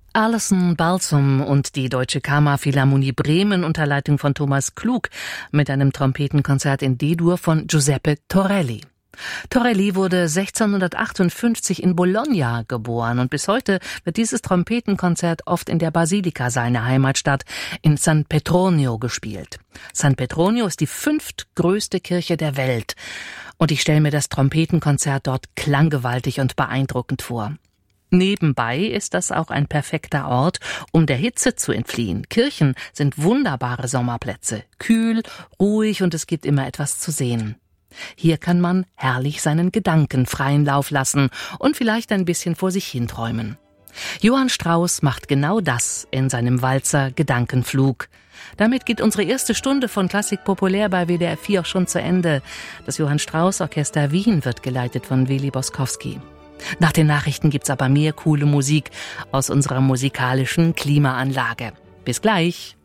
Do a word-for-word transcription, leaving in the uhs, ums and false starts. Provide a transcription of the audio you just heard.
Alison Balsam und die Deutsche Kammerphilharmonie Bremen unter Leitung von Thomas Klug mit einem Trompetenkonzert in D-Dur von Giuseppe Torelli. Torelli wurde sechzehnhundertachtundfünfzig in Bologna geboren und bis heute wird dieses Trompetenkonzert oft in der Basilika seiner Heimatstadt in San Petronio gespielt. San Petronio ist die fünftgrößte Kirche der Welt und ich stelle mir das Trompetenkonzert dort klanggewaltig und beeindruckend vor. Nebenbei ist das auch ein perfekter Ort, um der Hitze zu entfliehen. Kirchen sind wunderbare Sommerplätze, kühl, ruhig und es gibt immer etwas zu sehen. Hier kann man herrlich seinen Gedanken freien Lauf lassen und vielleicht ein bisschen vor sich hinträumen. Johann Strauss macht genau das in seinem Walzer Gedankenflug. Damit geht unsere erste Stunde von Klassik Populär bei W D R vier auch schon zu Ende. Das Johann Strauss Orchester Wien wird geleitet von Willi Boskowski. Nach den Nachrichten gibt's aber mehr coole Musik aus unserer musikalischen Klimaanlage. Bis gleich!